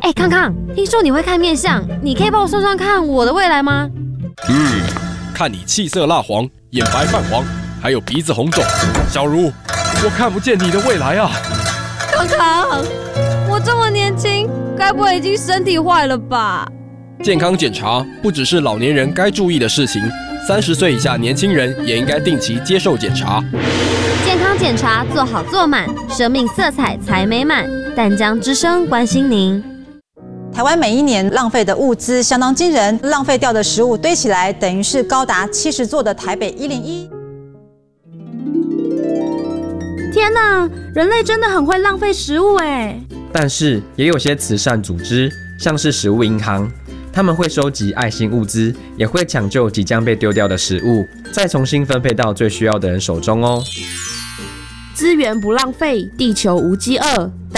康康，听说你会看面相，你可以帮我算算看我的未来吗？ 看你气色蜡黄，眼白泛黄，还有鼻子红肿，小茹，我看不见你的未来啊！ 康康，我这么年轻，该不会已经身体坏了吧？ 健康检查不只是老年人该注意的事情，30岁以下年轻人也应该定期接受检查。 健康检查做好做满，生命色彩才美满。淡江之声关心您。 台湾每一年浪费的物资相当惊人，浪费掉的食物堆起来，等于是高达70座的台北101。 天哪，人类真的很会浪费食物哎！ 但是也有些慈善组织，像是食物银行，他们会收集爱心物资，也会抢救即将被丢掉的食物，再重新分配到最需要的人手中哦。 资源不浪费，地球无饥饿。